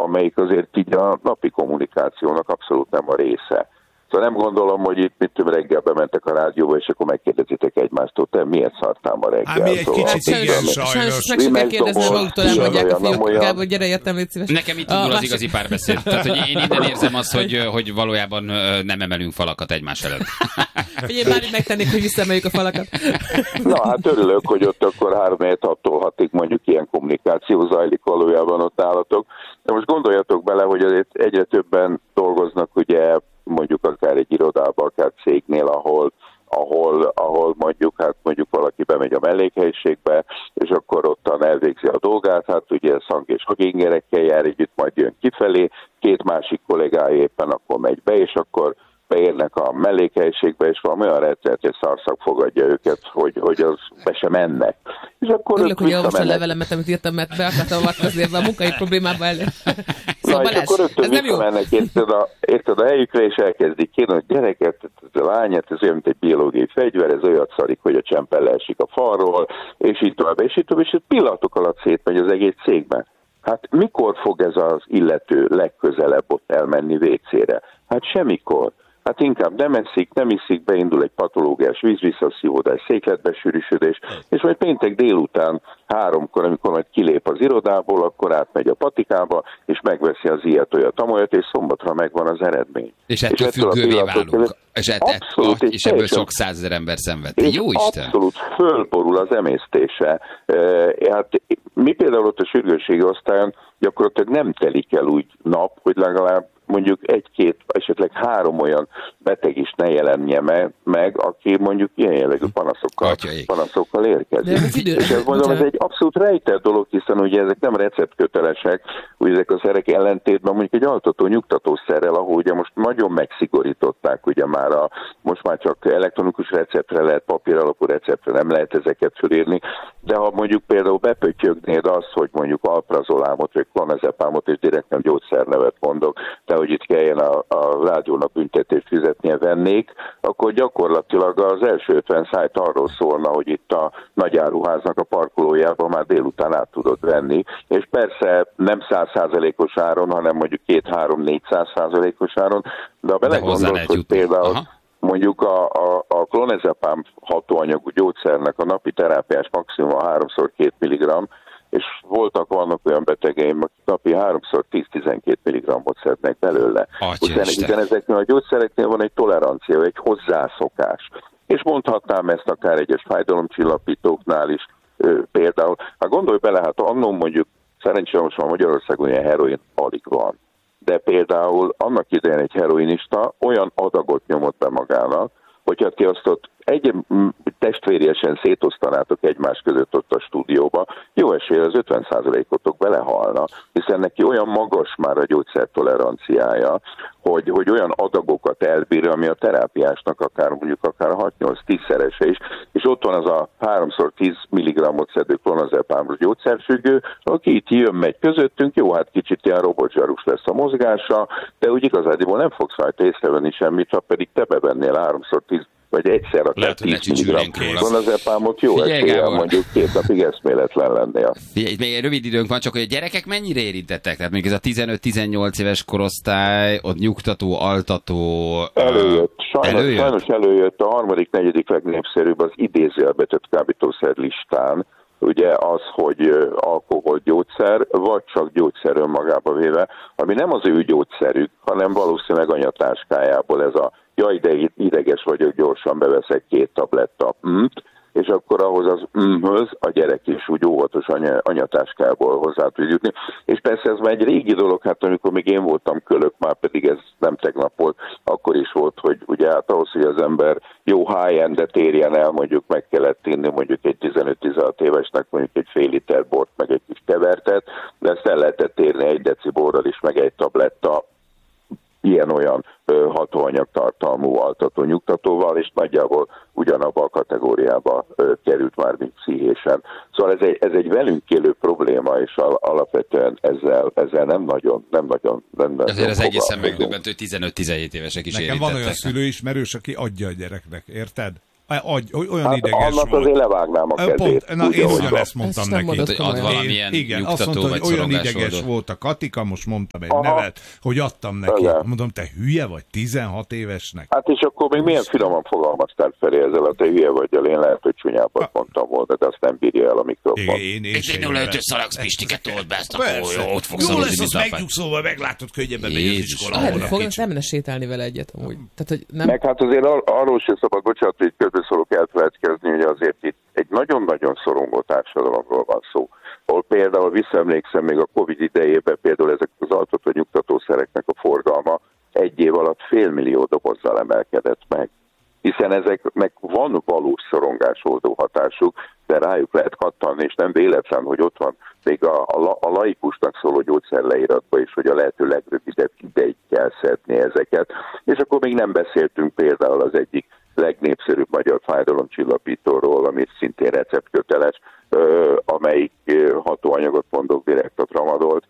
amelyik azért így a napi kommunikációnak abszolút nem a része. Szóval nem gondolom, hogy itt reggel bementek a rádióba, és akkor megkérdezitek egymástól, te miért szartál ma reggel? Hát mi egy kicsit igen, sajnos. Meg se kell kérdezni, maguktól elmondják a fiúk. Gábor, gyere, jöttem, légy szíves. Nekem itt indul az igazi párbeszéd. Tehát, hogy én innen érzem azt, hogy valójában nem emelünk falakat egymás előtt. Én bármit megtennék, hogy visszaemeljük a falakat. Na hát örülök, hogy ott akkor 3-6-tól 6-ig mondjuk ilyen kommunikáció zajlik valójában ott állatok. De most gondoljatok bele, hogy azért egyre többen dolgoznak ugye mondjuk akár egy irodában, akár cégnél, ahol mondjuk valaki bemegy a mellékhelyiségbe, és akkor ottan elvégzi a dolgát, hát ugye szang és hagingerekkel jár együtt, majd jön kifelé, 2 másik kollégája éppen akkor megy be, és akkor beérnek a mellékhelyiségbe, és valami olyan rettenetes szarszak fogadja őket, hogy az be sem mennek. És akkor örülök, hogy olvasd a levelemet, amit írtam, mert be akartam avatkozni ebbe a munkai problémába elő. Szóval és akkor rögtön visszamennek érted a helyükre, és elkezdik kérni, hogy gyereket, ez a lányát, ez olyan, mint egy biológiai fegyver, ez olyat szarik, hogy a csempel leesik a falról, és így tovább, és pillanatok alatt szétmegy az egész cégben. Hát mikor fog ez az illető legközelebb ott elmenni WC-re? Hát semmikor. Hát inkább nem iszik, beindul egy patológiás vízvisszaszívódás, székletbesűrűsödés, és majd péntek délután 3-kor, amikor majd kilép az irodából, akkor átmegy a patikába, és megveszi az ilyet, olyat, amolyat, és szombatra megvan az eredmény. És ettől függővé válunk. És ebből sok 100 000 ember szenved. Jó Isten! Abszolút fölborul az emésztése. Hát mi például ott a sürgősségi osztályon gyakorlatilag nem telik el úgy nap, hogy legalább mondjuk 1-2, esetleg 3 olyan beteg is ne jelenje meg, aki mondjuk ilyen jellegű panaszokkal érkezik. És ezt mondom, ez egy abszolút rejtett dolog, hiszen ugye ezek nem receptkötelesek, ugye ezek a szerek ellentétben mondjuk egy altató nyugtatószerrel, ahol ugye most nagyon megszigorították, ugye most már csak elektronikus receptre lehet, papír alapú receptre nem lehet ezeket fölírni, de ha mondjuk például bepöttyögnéd azt, hogy mondjuk alprazolámot vagy klonazepámot, és direkt nem gyógyszernevet mondok, de hogy itt kelljen a rádiónak büntetést fizetnie vennék, akkor gyakorlatilag az első 50 szájt arról szólna, hogy itt a nagyáruháznak a parkolójában már délután át tudod venni, és persze nem 100%-os áron, hanem mondjuk 2-3-400%-os áron, de ha belegondolsz, hogy például mondjuk a klonazepam hatóanyagú gyógyszernek a napi terápiás maximum 3x2 mg, és vannak olyan betegeim, akik napi 3x10-12 mg-ot szednek belőle. Hiszen ezeknél a gyógyszereknél van egy tolerancia, egy hozzászokás. És mondhatnám ezt akár egyes fájdalomcsillapítóknál is például. Hát gondolj bele, hát annól mondjuk szerencsére most már Magyarországon ilyen heroin alig van. De például annak idején egy heroinista olyan adagot nyomott be magának, hogyha ti azt ott testvériesen szétosztanátok egymás között ott a stúdióba, jó esélye az 50%-otok belehalna, hiszen neki olyan magas már a gyógyszertoleranciája, hogy olyan adagokat elbír, ami a terápiásnak akár 6-8-10-szerese is, és ott van az a 3x10 mg-ot szedő klonazepámos gyógyszerfüggő, aki itt jön-megy közöttünk, jó, hát kicsit ilyen robotzsarus lesz a mozgása, de úgy igazából nem fogsz rajta észrevenni semmit, ha pedig te bevennél 3x10 vagy egyszer akár 10 mg klonazepámot, jó eséllyel mondjuk 2 napig eszméletlen lennél. Még egy rövid időnk van, csak hogy a gyerekek mennyire érintettek? Tehát még ez a 15-18 éves korosztály, ott nyugtató, altató... Előjött. Sajnos előjött a 3.-4. legnépszerűbb az idézőjelbetett kábítószer listán, ugye az, hogy alkoholgyógyszer, vagy csak gyógyszer önmagába véve, ami nem az ő gyógyszerük, hanem valószínűleg anyatáskájából ez a jaj, de ideges vagyok, gyorsan beveszek 2 tabletta és akkor ahhoz az höz a gyerek is úgy óvatos anyatáskából hozzá tud jutni. És persze ez már egy régi dolog, hát amikor még én voltam kölök, már pedig ez nem tegnap volt, akkor is volt, hogy ugye hát ahhoz, hogy az ember jó high-endet érjen el, mondjuk meg kellett inni mondjuk egy 15-16 évesnek mondjuk egy fél liter bort, meg egy kis kevertet, de ezt el lehetett érni 1 deci borral is, meg egy tabletta ilyen-olyan hatóanyagtartalmú altató nyugtatóval, és nagyjából ugyanabba a kategóriába került már, mint pszichésen. Szóval ez egy velünk élő probléma, és alapvetően ezzel nem nagyon azért ez egészen megdöbbentő, 15-17 évesek is Nekem érintettek. van olyan szülőismerős, aki adja a gyereknek, érted? Olyan ideges annak volt. azért levágnám a kezét. Én ugyanezt mondtam neki. Ad valamilyen igen, azt mondta, hogy olyan ideges volt a Katika, most mondtam egy nevet, hogy adtam neki. Mondom, te hülye vagy 16 évesnek? Hát és akkor még milyen finoman fogalmaztál felé ezzel, a te hülye vagy, én lehet, hogy csúnyábbat mondtam volna, de azt nem bírja el a mikrofon. És egy 0-5-ös szalagsz Pistiket tolt be ezt a jót fogsz jó lesz, azt megnyugszóval, meglátod, könnyebben megy az iskola. Hát, nem menne sétálni vele egyet amúgy. Tehát, hogy nem... Meg hát azért arról sem szabad, bocsánat, hogy közbeszólok elfelejtkezni, hogy azért itt egy nagyon-nagyon szorongó társadalomról van szó. Ahol például visszaemlékszem még a Covid idejében például ezek az altató nyugtatószereknek a forgalma egy év alatt 500 000 dobozzal emelkedett meg. Hiszen ezeknek van valós szorongásoldó hatásuk, de rájuk lehet kattanni, és nem véletlen, hogy ott van még a laikusnak szóló gyógyszerleíratban is, hogy a lehető legrövidebb ideig kell szedni ezeket. És akkor még nem beszéltünk például az egyik legnépszerűbb magyar fájdalomcsillapítóról, ami szintén receptköteles, amelyik hatóanyagot mondok direkt a tramadolt,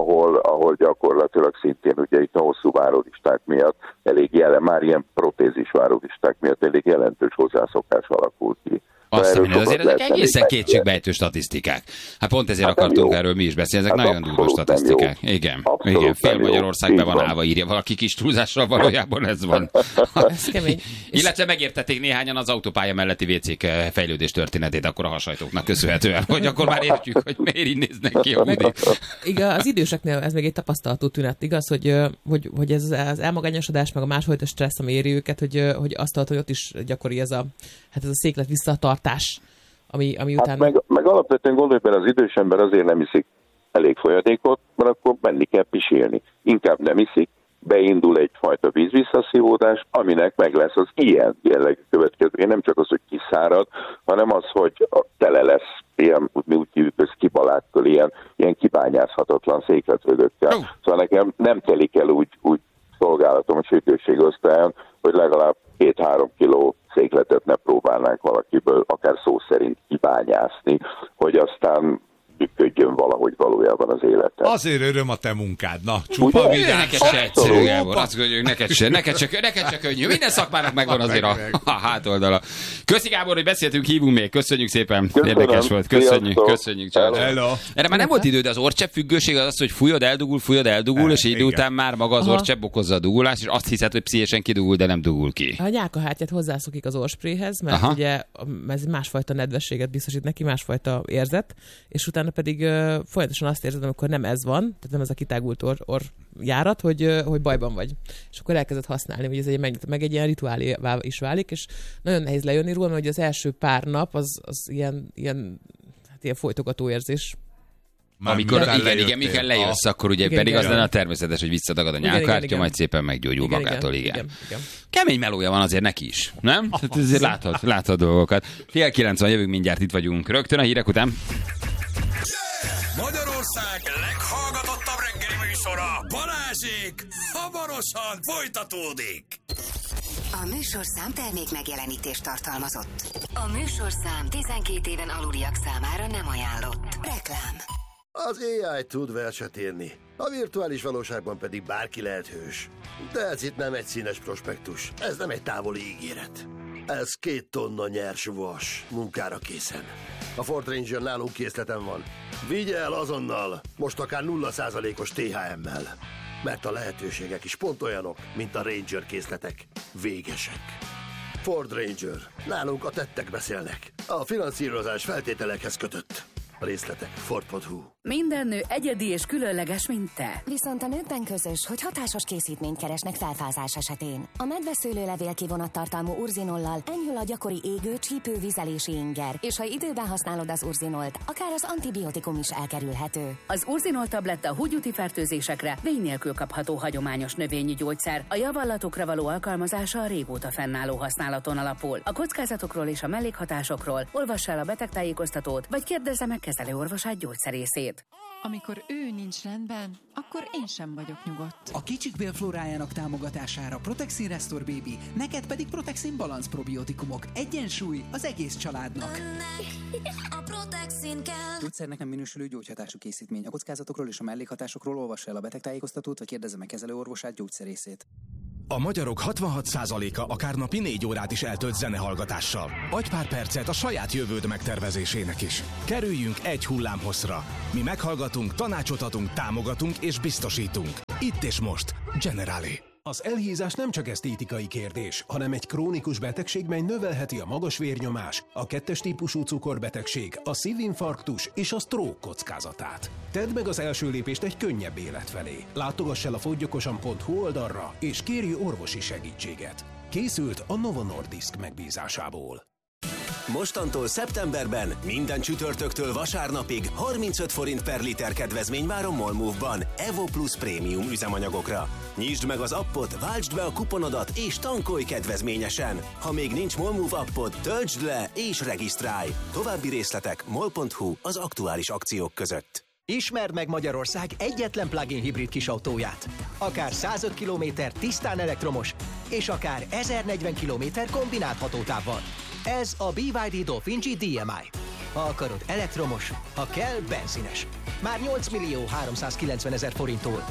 ahol gyakorlatilag szintén ugye itt a hosszú várólisták miatt már ilyen protézis várólisták miatt elég jelentős hozzászokás alakult ki. Azt mondja, azért ezek egészen kétségbejtő statisztikák. Hát pont ezért akartunk erről mi is beszélni, ezek nagyon durva statisztikák. Igen, fél Magyarország be van állva, írja valaki kis túlzással, valójában ez van. Ez kemény. Illetve megértették néhányan az autópálya melletti WC-k fejlődés történetét akkor a hasajtóknak köszönhetően, hogy akkor már értjük, hogy miért így néznek ki a mindig. Igen, az időseknél ez még egy tapasztalatú tünet, igaz, hogy ez az elmagányosodás, meg a másfajta stressz, ami éri őket, hogy azt hogy ott is gyakori ez a széklet visszatartás, ami után... Hát meg alapvetően gondolj bele, az idős ember azért nem iszik elég folyadékot, mert akkor menni kell pisilni. Inkább nem iszik, beindul egyfajta vízvisszaszívódás, aminek meg lesz az ilyen jellegű következője. Nem csak az, hogy kiszárad, hanem az, hogy tele lesz ilyen, mi úgy hívjuk, ez kibalákkal, ilyen kibányázhatatlan székletvödökkel. Szóval nekem nem telik el úgy szolgálatom a sürgősségosztályon, hogy legalább 2-3 kiló székletet ne próbálnánk valakiből, akár szó szerint kibányászni, hogy aztán működjön valahogy valójában az élete. Azért öröm a te munkád, na, csupa vidám. Neked se egyszerű, Gábor, azt mondjuk, neked se könnyű. Minden szakmának megvan azért a hátoldala. Köszi, Gábor, hogy beszéltünk, hívunk még, köszönjük szépen. Köszönöm. Érdekes volt, köszönjük. Hello. Erre már nem volt idő, de az orrcsepp függőség az, hogy fújod, eldugul, és idő után már maga az orrcsepp okozza a dugulást, és azt hiszed, hogy pszichésen kidugul, de nem dugul ki. A nyálkahártyát hozzászokik az orrspréhez, mert ugye ez másfajta nedvességet biztosít neki, másfajta érzet, és utána pedig folyamatosan azt érzed, amikor nem ez van, tehát nem ez a kitágult orrjárat, hogy bajban vagy. És akkor elkezdett használni, hogy ez meg egy ilyen rituálé is válik, és nagyon nehéz lejönni róla, mert az első pár nap az ilyen folytogató érzés. Amikor mikor lejössz, akkor ugye pedig az lenne a természetes, hogy visszadagad a nyálkahártya, majd szépen meggyógyul magától, igen. Kemény melója van azért neki is, nem? Tehát azért látod dolgokat. 8:90 jövünk mindjárt, itt vagyunk rögtön a hírek után. Magyarország leghallgatottabb reggeli műsora, Balázsék, hamarosan folytatódik. A műsorszám termék megjelenítést tartalmazott. A műsorszám 12 éven aluliak számára nem ajánlott. Reklám. Az AI tud verset írni, a virtuális valóságban pedig bárki lehet hős. De ez itt nem egy színes prospektus, ez nem egy távoli ígéret. Ez 2 tonna nyers vas, munkára készen. A Ford Ranger nálunk készleten van. Vigye el azonnal, most akár 0%-os THM-mel. Mert a lehetőségek is pont olyanok, mint a Ranger készletek. Végesek. Ford Ranger. Nálunk a tettek beszélnek. A finanszírozás feltételekhez kötött. A részletek Ford.hu. Minden nő egyedi és különleges, mint te. Viszont a nőkben közös, hogy hatásos készítményt keresnek felfázás esetén. A medveszőlőlevél kivonattartalmú urzinollal enyhül a gyakori égő, csípő, vizelési inger, és ha időben használod az urzinolt, akár az antibiotikum is elkerülhető. Az urzinol tabletta húgyúti fertőzésekre vény nélkül kapható hagyományos növényi gyógyszer. A javallatokra való alkalmazása a régóta fennálló használaton alapul. A kockázatokról és a mellékhatásokról olvass el a betegtájékoztatót, vagy kérdezze meg kezelőorvosát gyógyszerészét. Amikor ő nincs rendben, akkor én sem vagyok nyugodt. A kicsik bélflórájának támogatására Protexin Restore Baby, neked pedig Protexin Balance probiotikumok. Egyensúly az egész családnak. A Protexin kell. Gyógyszernek nem minősülő gyógyhatású készítmény. A kockázatokról és a mellékhatásokról olvassa el a betegtájékoztatót, vagy kérdezze meg kezelőorvosát gyógyszerészét. A magyarok 66%-a akár napi 4 órát is eltölt zenehallgatással. Adj pár percet a saját jövőd megtervezésének is. Kerüljünk egy hullámhosszra. Mi meghallgatunk, tanácsot adunk, támogatunk és biztosítunk. Itt és most. Generali. Az elhízás nem csak esztétikai kérdés, hanem egy krónikus betegség, mely növelheti a magas vérnyomás, a 2-es típusú cukorbetegség, a szívinfarktus és a stroke kockázatát. Tedd meg az első lépést egy könnyebb élet felé. Látogass el a fogyokosan.hu oldalra, és kérj orvosi segítséget. Készült a Novo Nordisk megbízásából. Mostantól szeptemberben minden csütörtöktől vasárnapig 35 forint per liter kedvezmény vár a Molmove-ban Evo Plus prémium üzemanyagokra. Nyisd meg az appot, váltsd be a kuponodat és tankolj kedvezményesen. Ha még nincs Molmove appod, töltsd le és regisztrálj. További részletek mol.hu az aktuális akciók között. Ismerd meg Magyarország egyetlen plug-in hibrid kisautóját. Akár 105 km tisztán elektromos, és akár 1040 km kombinált hatótávval. Ez a BYD Dolphin G DMI. Ha akarod elektromos, ha kell benzines. Már 8.390.000 forinttól.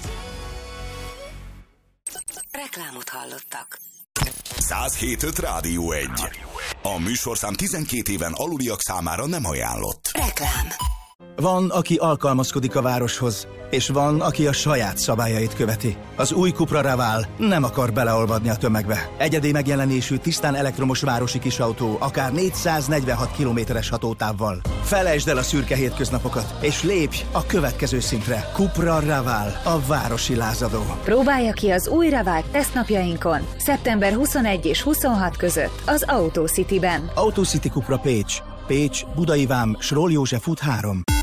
Reklámot hallottak. 107.5 Rádió 1. A műsorszám 12 éven aluliak számára nem ajánlott. Reklám. Van, aki alkalmazkodik a városhoz, és van, aki a saját szabályait követi. Az új Cupra Raval nem akar beleolvadni a tömegbe. Egyedi megjelenésű, tisztán elektromos városi kisautó, akár 446 kilométeres hatótávval. Felejtsd el a szürke hétköznapokat, és lépj a következő szintre. Cupra Raval, a városi lázadó. Próbálja ki az új Raval tesztnapjainkon, szeptember 21 és 26 között az Autocity-ben. Autocity Cupra Pécs. Pécs, Budai Vám, Sról József út 3.